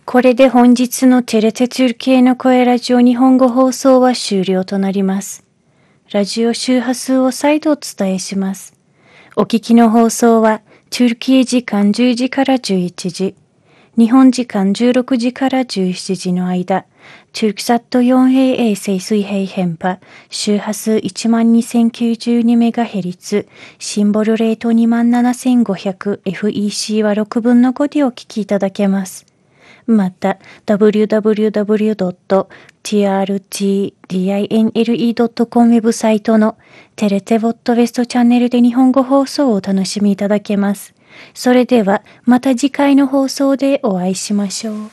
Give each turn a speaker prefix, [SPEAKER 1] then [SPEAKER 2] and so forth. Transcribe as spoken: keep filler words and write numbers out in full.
[SPEAKER 1] これで本日のテレテトゥルキエの声ラジオ日本語放送は終了となります。ラジオ周波数を再度お伝えします。お聞きの放送は、トゥルキエ時間じゅうじからじゅういちじ、日本時間じゅうろくじからじゅうしちじの間、トゥルクサット よんエー 衛星水平変波、周波数 いちまんにせんきゅうじゅうにメガヘルツ、シンボルレート にまんななせんごひゃくエフイーシー はろくぶんのごでお聞きいただけます。また、ダブリューダブリューダブリュードットティーアールティーディーアイエヌエルイードットコム ウェブサイトのテレテボットウェストチャンネルで日本語放送をお楽しみいただけます。それでは、また次回の放送でお会いしましょう。